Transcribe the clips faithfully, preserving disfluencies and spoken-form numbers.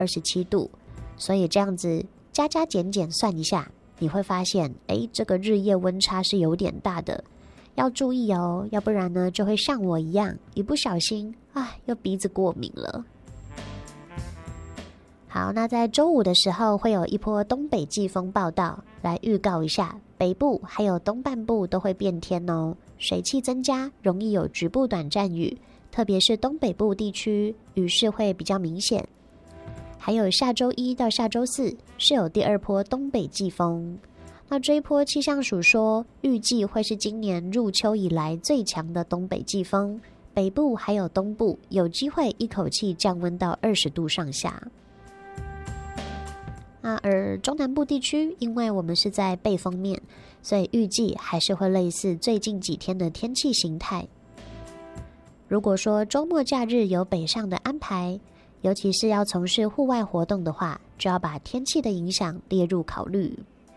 二十七度，所以这样子加加减减算一下，你会发现，哎，这个日夜温差是有点大的，要注意哦，要不然呢就会像我一样，一不小心啊，又鼻子过敏了。好，那在周五的时候会有一波东北季风报道，来预告一下，北部还有东半部都会变天哦，水汽增加，容易有局部短暂雨，特别是东北部地区雨势会比较明显。还有下周一到下周四是有第二波东北季风，那这一波气象署说，预计会是今年入秋以来最强的东北季风，北部还有东部有机会一口气降温到二十度上下。那而中南部地区，因为我们是在背风面，所以预计还是会类似最近几天的天气形态。如果说周末假日有北上的安排，尤其是要从事户外活动的话，就要把天气的影响列入考虑。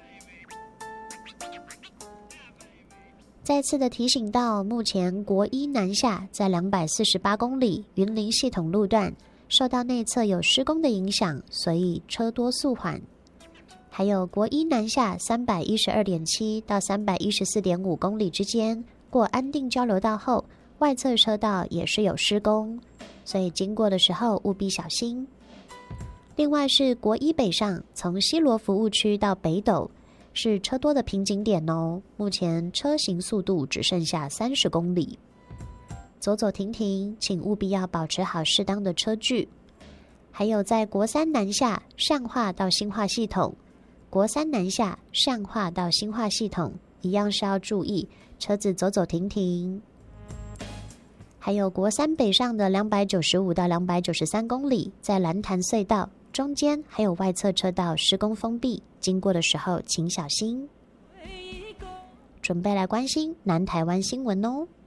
再次的提醒到，目前国一南下在两百四十八公里云林系统路段受到内侧有施工的影响，所以车多速缓。还有国一南下三百一十二点七到三百一十四点五公里之间，过安定交流道后，外侧车道也是有施工，所以经过的时候务必小心。另外是国一北上，从西螺服务区到北斗，是车多的瓶颈点哦，目前车行速度只剩下三十公里。走走停停，请务必要保持好适当的车距。还有在国三南下上化到新化系统，国三南下上化到新化系统一样是要注意车子走走停停。还有国三北上的两百九十五到两百九十三公里，在蓝潭隧道中间还有外侧车道施工封闭，经过的时候请小心。准备来关心南台湾新闻哦。